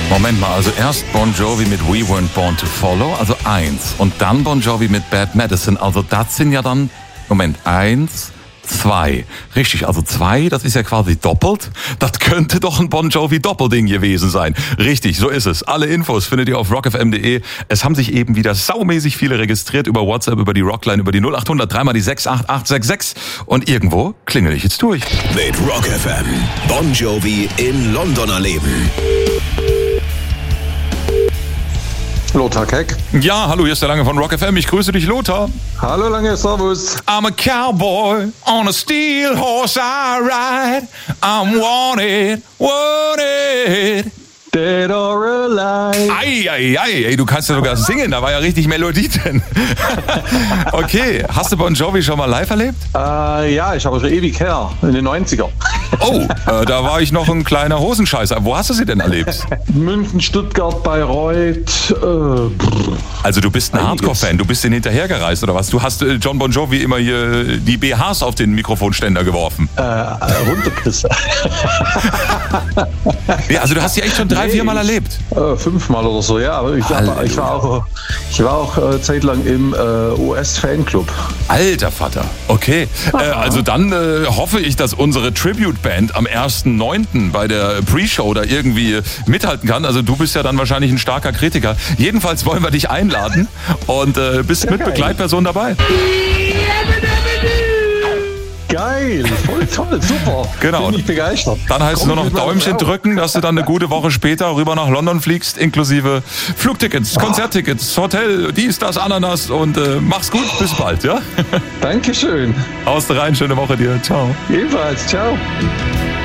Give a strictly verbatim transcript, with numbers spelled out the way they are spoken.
Moment mal, also erst Bon Jovi mit We Weren't Born to Follow, also eins. Und dann Bon Jovi mit Bad Medicine, also das sind ja dann, Moment, eins, zwei. Richtig, also zwei, das ist ja quasi doppelt. Das könnte doch ein Bon Jovi Doppelding gewesen sein. Richtig, so ist es. Alle Infos findet ihr auf rock f m punkt d e. Es haben sich eben wieder saumäßig viele registriert über WhatsApp, über die Rockline, über die null acht hundert, dreimal die sechs acht acht sechs sechs. Und irgendwo klingel ich jetzt durch. Mit Rock F M. Bon Jovi in London erleben. Lothar Keck. Ja, hallo, hier ist der Lange von Rock F M. Ich grüße dich, Lothar. Hallo Lange, servus. I'm a cowboy on a steel horse I ride. I'm wanted, wanted. Dead or alive. Ei, ei, ei, ey, du kannst ja sogar singen, da war ja richtig Melodie drin. Okay, hast du Bon Jovi schon mal live erlebt? Äh, ja, ich habe schon ewig her, in den neunziger. Oh, äh, da war ich noch ein kleiner Hosenscheißer. Wo hast du sie denn erlebt? München, Stuttgart, Bayreuth. Äh, also du bist ein Hardcore-Fan, du bist den hinterhergereist oder was? Du hast äh, John Bon Jovi immer hier die B Hs auf den Mikrofonständer geworfen. Äh, runtergerissen. Ja, also du hast sie echt schon drei, vier Mal erlebt. Äh, fünfmal oder so, ja. Aber ich, aber ich war auch, ich war auch äh, zeitlang im äh, U S-Fanclub. Alter Vater, okay. Äh, also dann äh, hoffe ich, dass unsere Tribute-Band am ersten neunten bei der Pre-Show da irgendwie mithalten kann. Also du bist ja dann wahrscheinlich ein starker Kritiker. Jedenfalls wollen wir dich einladen und äh, bist ja, mit geil. Begleitperson dabei. Geil, voll toll, super. Genau. Bin ich begeistert. Dann heißt Komm, es nur noch Däumchen drücken, dass du dann eine gute Woche später rüber nach London fliegst, inklusive Flugtickets, Konzerttickets, Hotel, dies, das, Ananas und äh, mach's gut, bis bald, ja? Dankeschön. Haust rein, schöne Woche dir, ciao. Ebenfalls, ciao.